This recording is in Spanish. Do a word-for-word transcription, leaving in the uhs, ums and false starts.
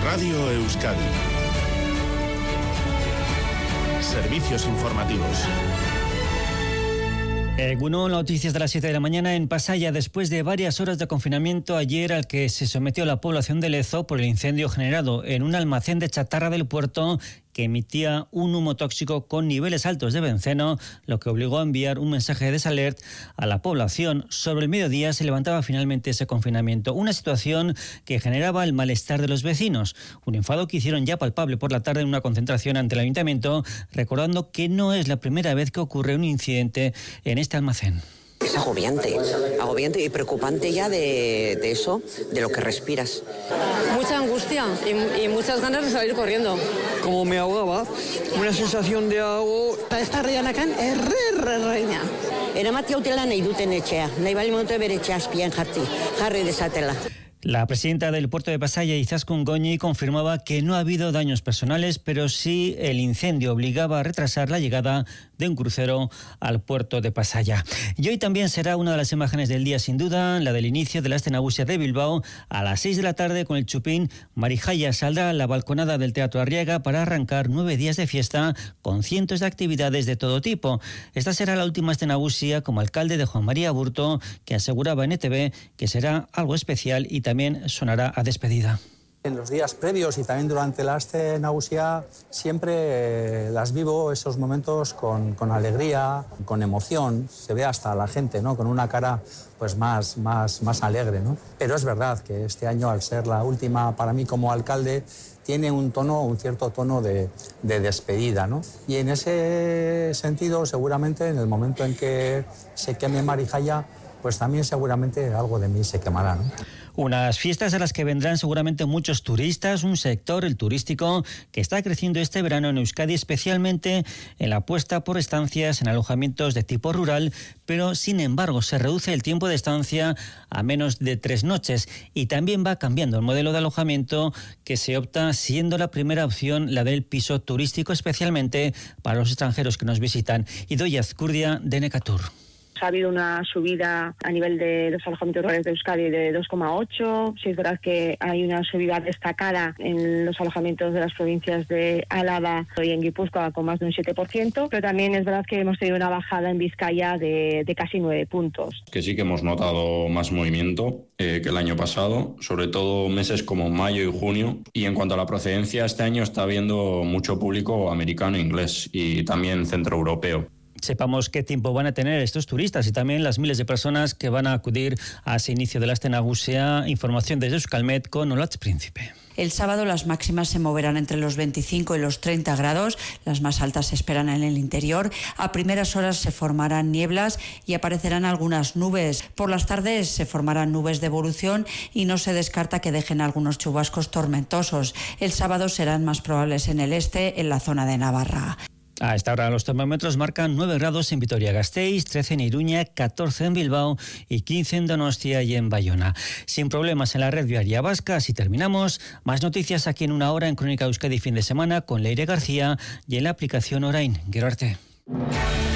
Radio Euskadi. Servicios informativos. Eh, bueno, noticias de las siete de la mañana en Pasaia. Después de varias horas de confinamiento ayer al que se sometió la población de Lezo por el incendio generado en un almacén de chatarra del puerto que emitía un humo tóxico con niveles altos de benceno, lo que obligó a enviar un mensaje de desalert a la población. Sobre el mediodía se levantaba finalmente ese confinamiento, una situación que generaba el malestar de los vecinos, un enfado que hicieron ya palpable por la tarde en una concentración ante el ayuntamiento, recordando que no es la primera vez que ocurre un incidente en este almacén. Es agobiante, agobiante y preocupante ya de, de eso, de lo que respiras. Mucha angustia y, y muchas ganas de salir corriendo. Como me ahogaba, una sensación de ahogo. Esta reianakan erre reina. Eramatia utela nahi duten etxea, nahi bali monte bere etxea azpian jarti, jarri desatela. La presidenta del puerto de Pasaia, Izaskun Goñi, confirmaba que no ha habido daños personales, pero sí el incendio obligaba a retrasar la llegada de un crucero al puerto de Pasaia. Y hoy también será una de las imágenes del día, sin duda, la del inicio de la Astenagusia de Bilbao. A las seis de la tarde, con el chupín, Marijaya saldrá a la balconada del Teatro Arriaga para arrancar nueve días de fiesta con cientos de actividades de todo tipo. Esta será la última Astenagusia como alcalde de Juan María Aburto, que aseguraba en E T V que será algo especial y también sonará a despedida. En los días previos y también durante la Astenagusia siempre eh, las vivo esos momentos con, con alegría, con emoción. Se ve hasta la gente, ¿no?, con una cara pues más, más, más alegre, ¿no? Pero es verdad que este año, al ser la última para mí como alcalde, tiene un tono, un cierto tono de, de despedida, ¿no? Y en ese sentido, seguramente, en el momento en que se queme Marijaya, pues también seguramente algo de mí se quemará, ¿no? Unas fiestas a las que vendrán seguramente muchos turistas, un sector, el turístico, que está creciendo este verano en Euskadi, especialmente en la apuesta por estancias en alojamientos de tipo rural, pero sin embargo se reduce el tiempo de estancia a menos de tres noches y también va cambiando el modelo de alojamiento que se opta, siendo la primera opción la del piso turístico, especialmente para los extranjeros que nos visitan. Idoia Azcurdia, de Necatur. Ha habido una subida a nivel de los alojamientos rurales de Euskadi de dos coma ocho. Sí es verdad que hay una subida destacada en los alojamientos de las provincias de Álava y en Guipúzcoa con más de un siete por ciento, pero también es verdad que hemos tenido una bajada en Vizcaya de, de casi nueve puntos. Que sí que hemos notado más movimiento eh, que el año pasado, sobre todo meses como mayo y junio. Y en cuanto a la procedencia, este año está habiendo mucho público americano e inglés y también centroeuropeo. Sepamos qué tiempo van a tener estos turistas y también las miles de personas que van a acudir a ese inicio de la Astenagusia. Información desde Euskalmet con Olatz Príncipe. El sábado las máximas se moverán entre los veinticinco y los treinta grados, las más altas se esperan en el interior. A primeras horas se formarán nieblas y aparecerán algunas nubes. Por las tardes se formarán nubes de evolución y no se descarta que dejen algunos chubascos tormentosos. El sábado serán más probables en el este, en la zona de Navarra. A esta hora los termómetros marcan nueve grados en Vitoria-Gasteiz, trece en Iruña, catorce en Bilbao y quince en Donostia y en Bayona. Sin problemas en la red viaria vasca, así terminamos. Más noticias aquí en una hora en Crónica Euskadi fin de semana con Leire García y en la aplicación Orain. Gero arte.